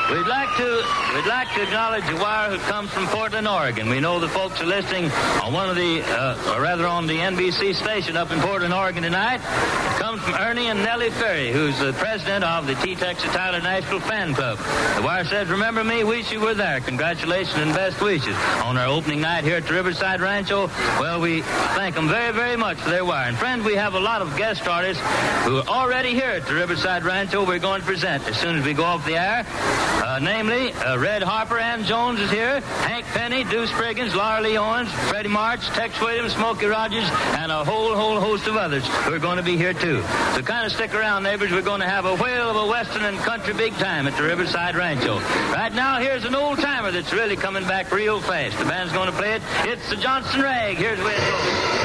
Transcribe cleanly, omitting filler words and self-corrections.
We'd like to acknowledge a wire who comes from Portland, Oregon. We know the folks are listening on one of the, on the NBC station up in Portland, Oregon tonight. It comes from Ernie and Nellie Ferry, who's the president of the T. Texas Tyler Nashville Fan Club. The wire says, remember me, wish you were there. Congratulations and best wishes on our opening night here at the Riverside Rancho. Well, we thank them very, very much for their wire. And friends, we have a lot of guest artists who are already here at the Riverside Rancho we're going to present as soon as we go off the air. Namely, Red Harper, Ann Jones is here, Hank Penny, Deuce Spriggans, Laura Lee Owens, Freddie March, Tex Williams, Smokey Rogers, and a whole host of others who are going to be here too. So kind of stick around, neighbors. We're going to have a whale of a western and country big time at the Riverside Rancho. Right now, here's an old timer that's really coming back real fast. The band's going to play it. It's the Johnson Rag. Here's where it goes.